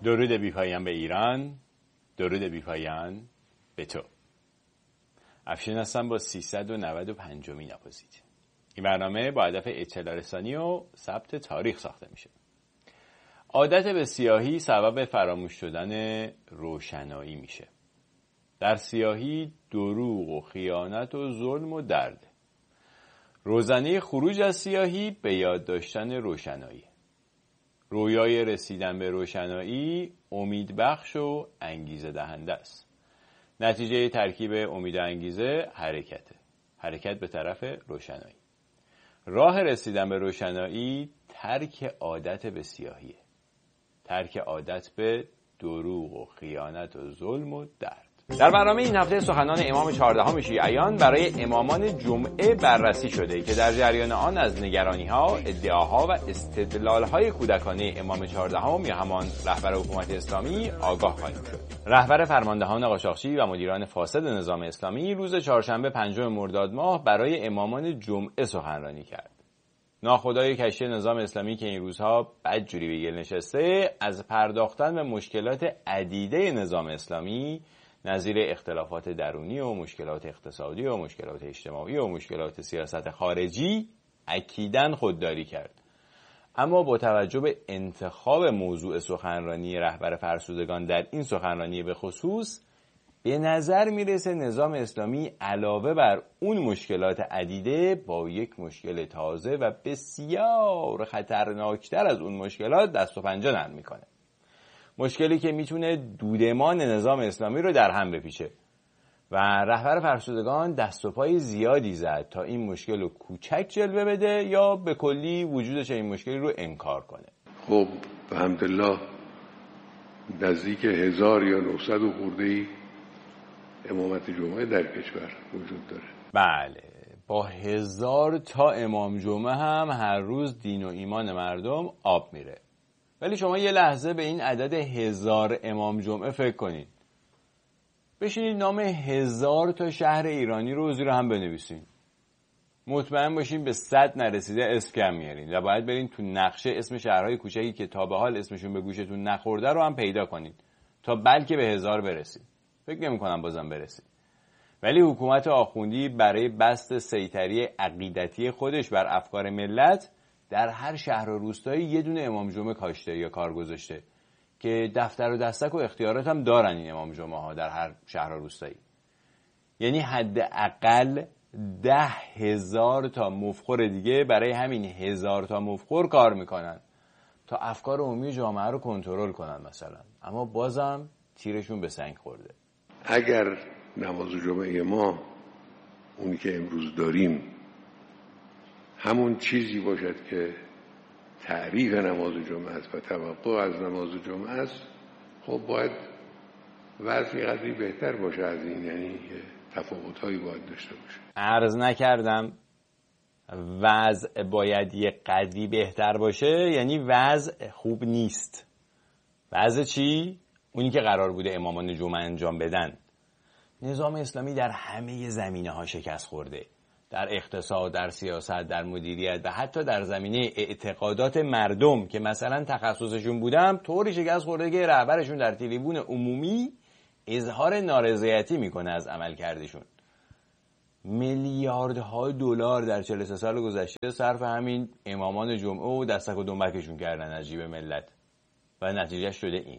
درود بی‌پایان به ایران، درود بی‌پایان به تو. افشین هستم با 395مین اپوزیت. این برنامه با هدف اطلاع رسانی و ثبت تاریخ ساخته میشه. عادت به سیاهی سبب فراموش شدن روشنایی میشه. در سیاهی دروغ و خیانت و ظلم و درد. روزنه خروج از سیاهی به یاد داشتن روشنایی. رویای رسیدن به روشنایی امید بخش و انگیزه دهنده است. نتیجه ترکیب امید و انگیزه حرکت به طرف روشنایی. راه رسیدن به روشنایی ترک عادت به سیاهیه. ترک عادت به دروغ و خیانت و ظلم و درد. در برنامه این هفته سخنان امام 14 شیعیان برای امامان جمعه بررسی شده که در جریان آن از نگرانی‌ها، ادعاها و استدلال‌های کودکانه امام 14 یا همان رهبر حکومت اسلامی آگاه خواهیم شد. رهبر فرماندهان قاچاقچی و مدیران فاسد نظام اسلامی روز چهارشنبه 5 مرداد ماه برای امامان جمعه سخنرانی کرد. ناخدای کشتی نظام اسلامی که این روزها بدجوری به گل نشسته، از پرداختن به مشکلات عدیده نظام اسلامی نظیر اختلافات درونی و مشکلات اقتصادی و مشکلات اجتماعی و مشکلات سیاست خارجی اکیداً خودداری کرد. اما با توجه به انتخاب موضوع سخنرانی رهبر فرسودگان در این سخنرانی به خصوص، به نظر میرسه نظام اسلامی علاوه بر اون مشکلات عدیده با یک مشکل تازه و بسیار خطرناکتر از اون مشکلات دست و پنجه نرم میکنه. مشکلی که میتونه دودمان نظام اسلامی رو در هم بپیچه و رهبر فرسودگان دست و پای زیادی زد تا این مشکل رو کوچک جلوه بده یا به کلی وجودش این مشکلی رو انکار کنه. خب به حمدالله نزدیک 1000 یا 900 و خورده‌ای امامت جمعه در کشور وجود داره. بله، با 1000 تا امام جمعه هم هر روز دین و ایمان مردم آب میره. ولی شما یه لحظه به این عدد 1000 امام جمعه فکر کنید. بشینید نام 1000 تا شهر ایرانی رو زیر هم بنویسین. مطمئن باشین به 100 نرسیده اسکم میارین و باید برین تو نقشه اسم شهرهای کوچکی که تا به حال اسمشون به گوشتون نخورده رو هم پیدا کنید تا بلکه به 1000 برسید. فکر نمی‌کنم بازم برسید. ولی حکومت آخوندی برای بسط سیطری عقیدتی خودش بر افکار ملت در هر شهر و روستایی یه دونه امام جمعه کاشته یا کار گذاشته که دفتر و دستک و اختیارات هم دارن این امام جمعه ها در هر شهر و روستایی. یعنی حداقل 10,000 تا مفخور دیگه برای همین 1000 تا مفخور کار میکنن تا افکار عمومی جامعه رو کنترل کنن مثلا. اما بازم تیرشون به سنگ خورده. اگر نماز جمعه ما اونی که امروز داریم همون چیزی باشد که تعریف نماز جمعه است و توقع از نماز جمعه است، خب باید وضعی قدری بهتر باشه از این، یعنی تفاوت‌هایی باید داشته باشه. عرض نکردم وضع باید یه قدری بهتر باشه، یعنی وضع خوب نیست. وضع چی؟ اونی که قرار بوده امامان جمعه انجام بدن. نظام اسلامی در همه زمینه‌ها شکست خورده. در اقتصاد، در سیاست، در مدیریت و حتی در زمینه اعتقادات مردم که مثلا تخصصشون بودم طوری شکست خورده که رهبرشون در تلویزیون عمومی اظهار نارضایتی میکنه از عملکردشون. میلیاردها دلار در 43 سال گذشته صرف همین امامان جمعه و دستک و دنبکشون کردن از جیب ملت و نتیجه شده این.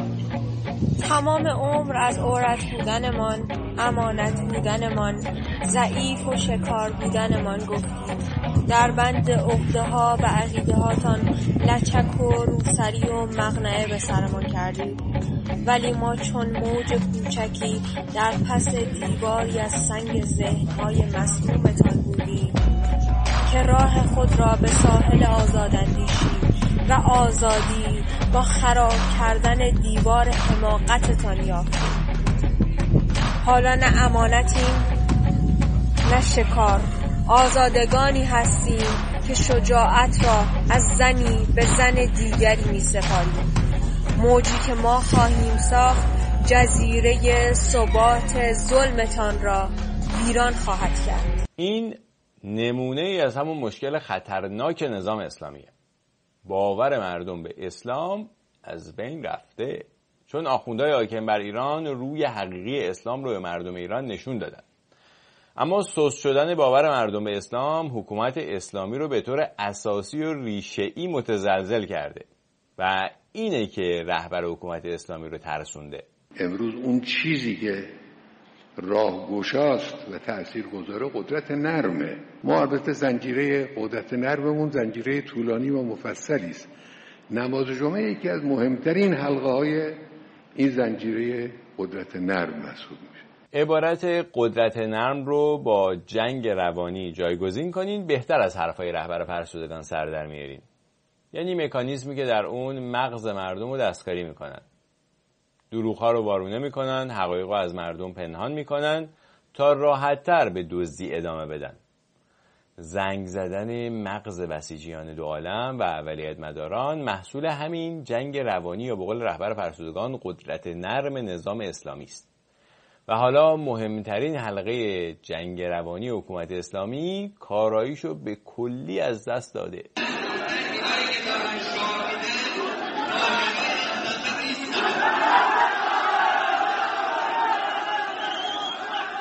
تمام عمر از عورت بودنمان، امانت بودنمان، ضعیف و شکار بودنمان گفتید. در بند عقده ها و عقیده هاتان لچک و روسری و مقنعه به سرمان کردید. ولی ما چون موج کوچکی در پس دیواری از سنگ ذهن‌های مسمومتان بودیم که راه خود را به ساحل آزاداندیشی و آزادی با خراب کردن دیوار حماقتتان یافتیم. حالا نه امانتیم نه شکار، آزادگانی هستیم که شجاعت را از زنی به زن دیگری می سپاریم. موجی که ما خواهیم ساخت جزیره ثبات ظلمتان را ویران خواهد کرد. این نمونه ای از همون مشکل خطرناک نظام اسلامیه. باور مردم به اسلام از بین رفته، چون آخوندهای حاکم بر ایران روی حقیقی اسلام رو به مردم ایران نشون دادن. اما سست شدن باور مردم به اسلام حکومت اسلامی رو به طور اساسی و ریشه‌ای متزلزل کرده و اینه که رهبر حکومت اسلامی رو ترسونده. امروز اون چیزی که راهگشاست و تاثیرگذاره قدرت نرمه. ما البته زنجیره قدرت نرممون زنجیره طولانی و مفصلی است. نماز جمعه یکی از مهمترین حلقه های این زنجیره قدرت نرم محسوب میشه. عبارت قدرت نرم رو با جنگ روانی جایگزین کنین، بهتر از حرفای رهبر فرسودگان سر در میارین. یعنی مکانیزمی که در اون مغز مردم رو دستکاری میکنن، دروغ‌ها رو وارونه میکنن، حقایق رو از مردم پنهان میکنن تا راحت‌تر به دزدی ادامه بدن. زنگ زدن مغز بسیجیان دو عالم و اولیت مداران محصول همین جنگ روانی یا به قول رهبر فرسودگان قدرت نرم نظام اسلامی است. و حالا مهمترین حلقه جنگ روانی حکومت اسلامی کاراییشو به کلی از دست داده.